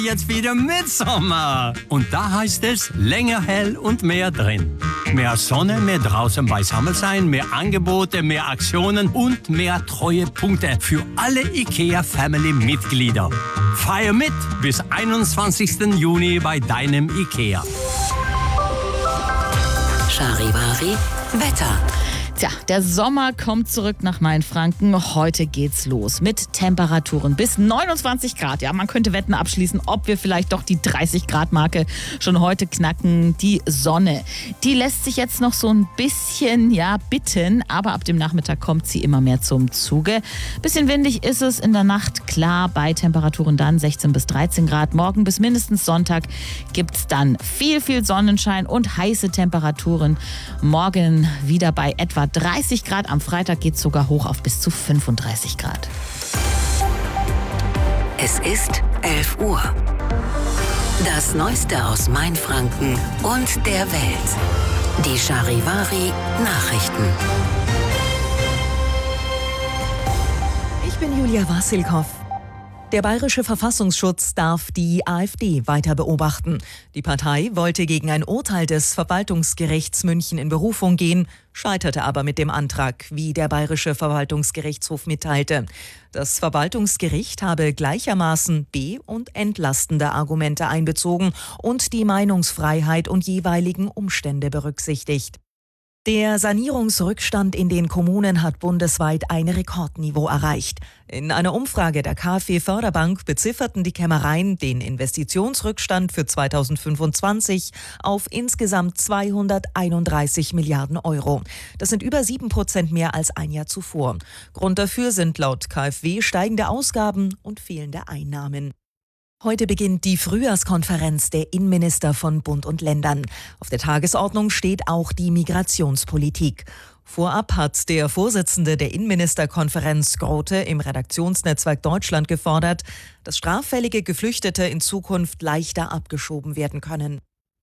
jetzt wieder Mitsommer. Und da heißt es länger hell und mehr drin. Mehr Sonne, mehr draußen beisammen sein, mehr Angebote, mehr Aktionen und mehr Treuepunkte für alle IKEA-Family-Mitglieder. Feier mit bis 21. Juni bei deinem IKEA. Charivari Wetter. Tja, der Sommer kommt zurück nach Mainfranken. Heute geht's los mit Temperaturen bis 29 Grad. Ja, man könnte Wetten abschließen, ob wir vielleicht doch die 30-Grad-Marke schon heute knacken. Die Sonne, die lässt sich jetzt noch so ein bisschen, bitten. Aber ab dem Nachmittag kommt sie immer mehr zum Zuge. Bisschen windig ist es in der Nacht, klar, bei Temperaturen dann 16 bis 13 Grad. Morgen bis mindestens Sonntag gibt's dann viel Sonnenschein und heiße Temperaturen. Morgen wieder bei etwa 30 Grad, am Freitag geht es sogar hoch auf bis zu 35 Grad. Es ist 11 Uhr. Das Neueste aus Mainfranken und der Welt. Die Charivari Nachrichten. Ich bin Julia Wassilkow. Der Bayerische Verfassungsschutz darf die AfD weiter beobachten. Die Partei wollte gegen ein Urteil des Verwaltungsgerichts München in Berufung gehen, scheiterte aber mit dem Antrag, wie der Bayerische Verwaltungsgerichtshof mitteilte. Das Verwaltungsgericht habe gleichermaßen be- und entlastende Argumente einbezogen und die Meinungsfreiheit und jeweiligen Umstände berücksichtigt. Der Sanierungsrückstand in den Kommunen hat bundesweit ein Rekordniveau erreicht. In einer Umfrage der KfW Förderbank bezifferten die Kämmereien den Investitionsrückstand für 2025 auf insgesamt 231 Milliarden Euro. Das sind über 7% mehr als ein Jahr zuvor. Grund dafür sind laut KfW steigende Ausgaben und fehlende Einnahmen. Heute beginnt die Frühjahrskonferenz der Innenminister von Bund und Ländern. Auf der Tagesordnung steht auch die Migrationspolitik. Vorab hat der Vorsitzende der Innenministerkonferenz Grote im Redaktionsnetzwerk Deutschland gefordert, dass straffällige Geflüchtete in Zukunft leichter abgeschoben werden können.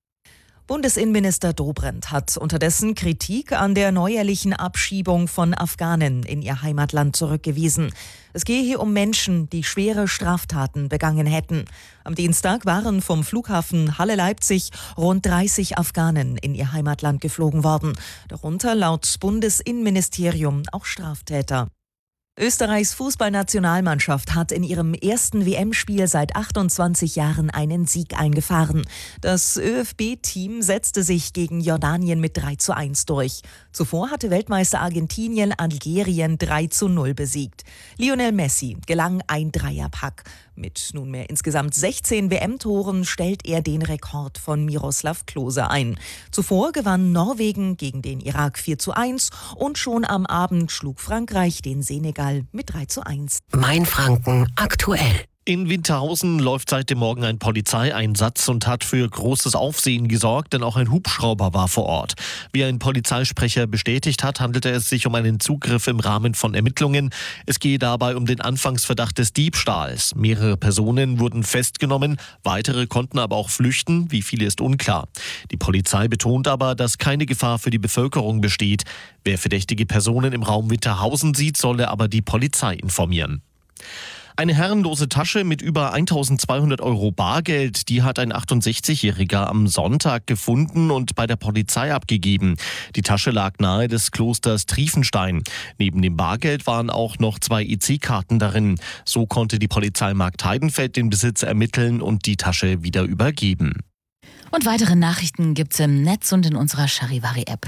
Bundesinnenminister Dobrindt hat unterdessen Kritik an der neuerlichen Abschiebung von Afghanen in ihr Heimatland zurückgewiesen. Es gehe hier um Menschen, die schwere Straftaten begangen hätten. Am Dienstag waren vom Flughafen Halle-Leipzig rund 30 Afghanen in ihr Heimatland geflogen worden. Darunter laut Bundesinnenministerium auch Straftäter. Österreichs Fußballnationalmannschaft hat in ihrem ersten WM-Spiel seit 28 Jahren einen Sieg eingefahren. Das ÖFB-Team setzte sich gegen Jordanien mit 3:1 durch. Zuvor hatte Weltmeister Argentinien Algerien 3:0 besiegt. Lionel Messi gelang ein Dreierpack. Mit nunmehr insgesamt 16 WM-Toren stellt er den Rekord von Miroslav Klose ein. Zuvor gewann Norwegen gegen den Irak 4:1 und schon am Abend schlug Frankreich den Senegal mit 3:1. Mainfranken aktuell. In Winterhausen läuft seit dem Morgen ein Polizeieinsatz und hat für großes Aufsehen gesorgt, denn auch ein Hubschrauber war vor Ort. Wie ein Polizeisprecher bestätigt hat, handelte es sich um einen Zugriff im Rahmen von Ermittlungen. Es gehe dabei um den Anfangsverdacht des Diebstahls. Mehrere Personen wurden festgenommen, weitere konnten aber auch flüchten. Wie viele ist unklar. Die Polizei betont aber, dass keine Gefahr für die Bevölkerung besteht. Wer verdächtige Personen im Raum Winterhausen sieht, solle aber die Polizei informieren. Eine herrenlose Tasche mit über 1.200 Euro Bargeld, die hat ein 68-Jähriger am Sonntag gefunden und bei der Polizei abgegeben. Die Tasche lag nahe des Klosters Triefenstein. Neben dem Bargeld waren auch noch 2 EC-Karten darin. So konnte die Polizei Marktheidenfeld den Besitz ermitteln und die Tasche wieder übergeben. Und weitere Nachrichten gibt's im Netz und in unserer Charivari-App.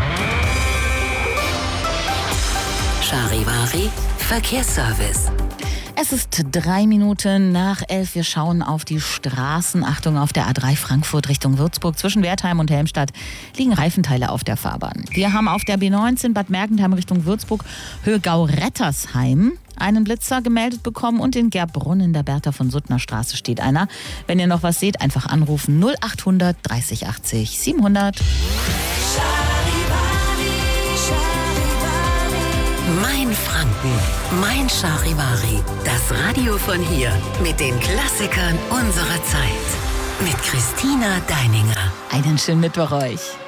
Charivari Verkehrsservice. Es ist 3 Minuten nach 11. Wir schauen auf die Straßen. Achtung, auf der A3 Frankfurt Richtung Würzburg. Zwischen Wertheim und Helmstadt liegen Reifenteile auf der Fahrbahn. Wir haben auf der B19 Bad Mergentheim Richtung Würzburg Höhe Gau-Rettersheim einen Blitzer gemeldet bekommen und in Gerbrunn in der Bertha von Suttner Straße steht einer. Wenn ihr noch was seht, einfach anrufen 0800 30 80 700. Mainfranken, mein Charivari. Das Radio von hier mit den Klassikern unserer Zeit. Mit Christina Deininger. Einen schönen Mittwoch euch.